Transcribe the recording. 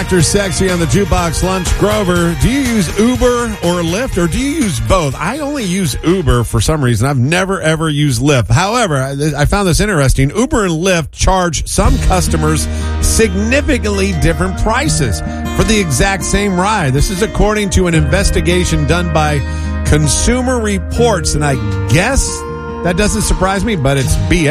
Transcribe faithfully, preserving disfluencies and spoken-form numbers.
Doctor Sexy on the Jukebox Lunch. Grover, do you use Uber or Lyft, or do you use both? I only use Uber for some reason. I've never, ever used Lyft. However, I, I found this interesting. Uber and Lyft charge some customers significantly different prices for the exact same ride. This is according to an investigation done by Consumer Reports, and I guess that doesn't surprise me, but it's B S.